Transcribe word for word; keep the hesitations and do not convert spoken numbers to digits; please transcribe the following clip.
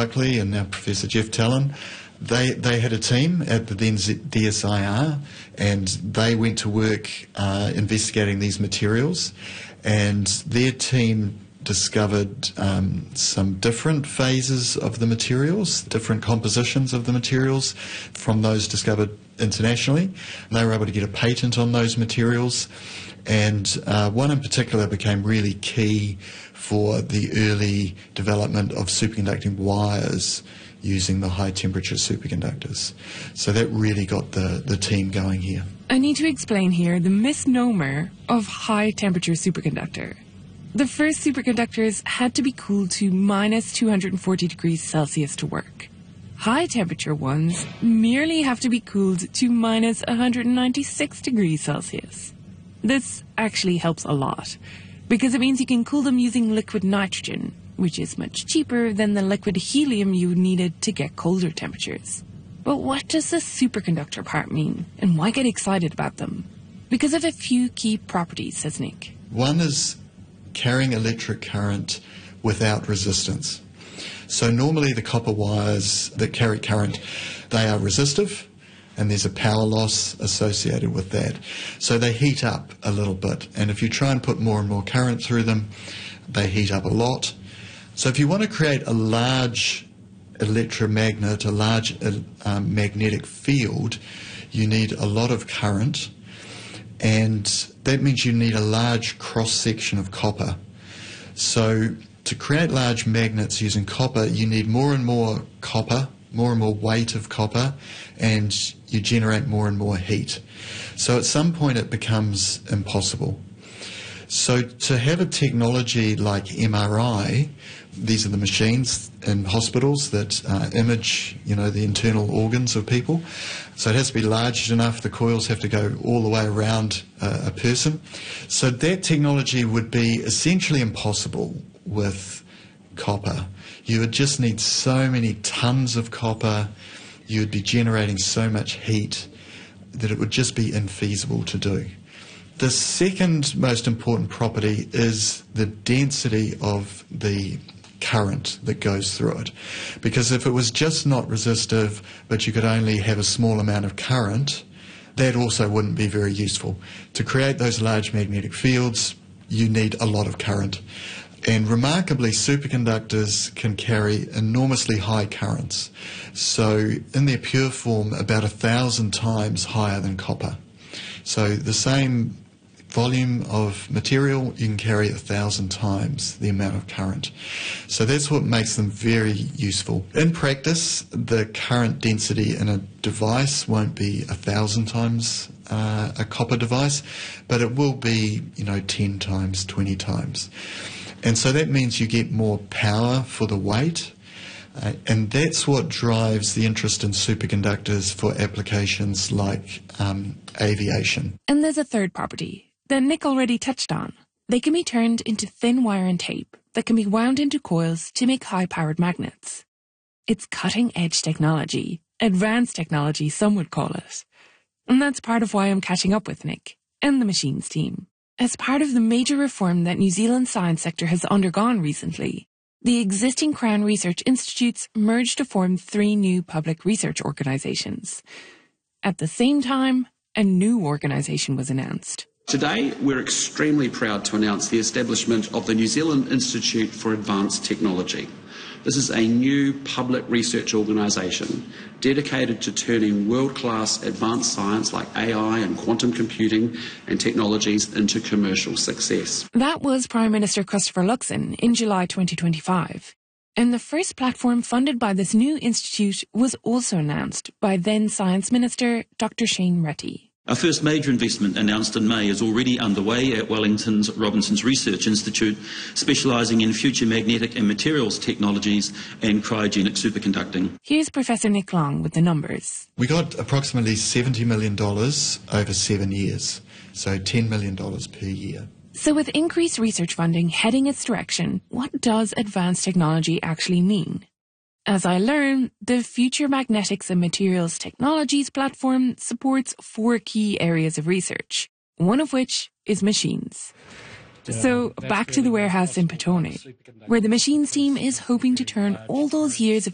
Buckley and now Professor Jeff Talon, they they had a team at the then D S I R, and they went to work uh, investigating these materials, and their team discovered um, some different phases of the materials, different compositions of the materials from those discovered internationally. They were able to get a patent on those materials, and uh, one in particular became really key for the early development of superconducting wires using the high temperature superconductors. So that really got the, the team going here. I need to explain here the misnomer of high temperature superconductor. The first superconductors had to be cooled to minus two hundred forty degrees Celsius to work. High temperature ones merely have to be cooled to minus one hundred ninety-six degrees Celsius. This actually helps a lot, because it means you can cool them using liquid nitrogen, which is much cheaper than the liquid helium you needed to get colder temperatures. But what does the superconductor part mean, and why get excited about them? Because of a few key properties, says Nick. One is carrying electric current without resistance. So normally the copper wires that carry current, they are resistive, and there's a power loss associated with that. So they heat up a little bit, and if you try and put more and more current through them, they heat up a lot. So if you want to create a large electromagnet, a large uh, um, magnetic field, you need a lot of current, and that means you need a large cross-section of copper. So to create large magnets using copper, you need more and more copper, more and more weight of copper, and you generate more and more heat. So at some point it becomes impossible. So to have a technology like M R I, these are the machines in hospitals that uh, image, you know, the internal organs of people. So it has to be large enough. The coils have to go all the way around uh, a person. So that technology would be essentially impossible with copper. You would just need so many tons of copper. You would be generating so much heat that it would just be infeasible to do. The second most important property is the density of the current that goes through it. Because if it was just not resistive, but you could only have a small amount of current, that also wouldn't be very useful. To create those large magnetic fields, you need a lot of current. And remarkably, superconductors can carry enormously high currents. So in their pure form, about a thousand times higher than copper. So the same volume of material, you can carry a thousand times the amount of current. So that's what makes them very useful. In practice, the current density in a device won't be a thousand times uh, a copper device, but it will be, you know, ten times, twenty times. And so that means you get more power for the weight, uh, and that's what drives the interest in superconductors for applications like um, aviation. And there's a third property that Nick already touched on. They can be turned into thin wire and tape that can be wound into coils to make high-powered magnets. It's cutting-edge technology, advanced technology, some would call it. And that's part of why I'm catching up with Nick and the machines team. As part of the major reform that New Zealand's science sector has undergone recently, the existing Crown Research Institutes merged to form three new public research organisations. At the same time, a new organisation was announced. Today, we're extremely proud to announce the establishment of the New Zealand Institute for Advanced Technology. This is a new public research organisation dedicated to turning world-class advanced science like A I and quantum computing and technologies into commercial success. That was Prime Minister Christopher Luxon in July twenty twenty-five. And the first platform funded by this new institute was also announced by then Science Minister Doctor Shane Reti. Our first major investment, announced in May, is already underway at Wellington's Robinson's Research Institute, specialising in future magnetic and materials technologies and cryogenic superconducting. Here's Professor Nick Long with the numbers. We got approximately seventy million dollars over seven years, so ten million dollars per year. So with increased research funding heading its direction, what does advanced technology actually mean? As I learn, the Future Magnetics and Materials Technologies platform supports four key areas of research, one of which is machines. So back to the warehouse in Petone, where the machines team is hoping to turn all those years of